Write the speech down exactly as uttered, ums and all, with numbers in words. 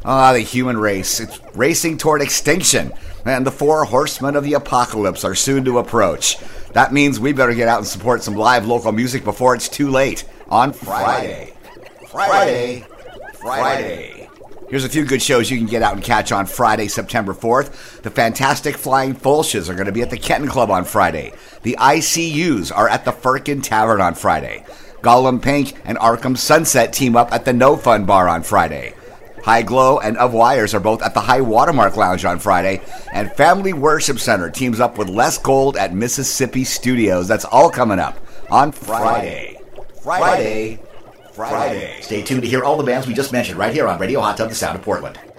Ah, the human race. It's racing toward extinction, and the four horsemen of the apocalypse are soon to approach. That means we better get out and support some live local music before it's too late. On Friday. Friday. Friday. Here's a few good shows you can get out and catch on Friday, September fourth. The Fantastic Flying Fulches are going to be at the Kenton Club on Friday. The I C Us are at the Firkin Tavern on Friday. Gollum Pink and Arkham Sunset team up at the No Fun Bar on Friday. High Glow and Of Wires are both at the High Watermark Lounge on Friday, and Family Worship Center teams up with Les Gold at Mississippi Studios. That's all coming up on Friday. Friday. Friday. Friday. Stay tuned to hear all the bands we just mentioned right here on Radio Hot Tub, the Sound of Portland.